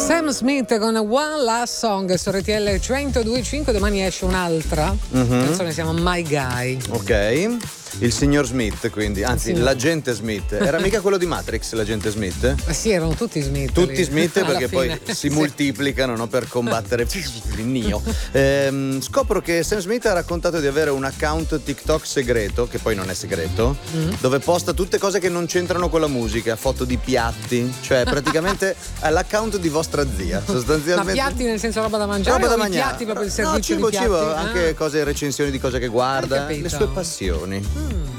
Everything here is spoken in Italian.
Sam Smith con One Last Song su RTL 102.5. Domani esce un'altra canzone, si chiama My Guy. Ok. Il signor Smith, quindi, anzi, l'agente Smith. Era mica quello di Matrix, l'agente Smith? Sì, erano tutti Smith. Tutti Smith perché fine. poi si moltiplicano, no, per combattere il Neo. Scopro che Sam Smith ha raccontato di avere un account TikTok segreto, che poi non è segreto, dove posta tutte cose che non c'entrano con la musica, foto di piatti, cioè praticamente è l'account di vostra zia, sostanzialmente. Ma piatti nel senso roba da mangiare? Roba da o mangiare. Piatti proprio il servizio No, cibo, di piatti? cibo, anche cose, recensioni di cose che guarda, le sue passioni.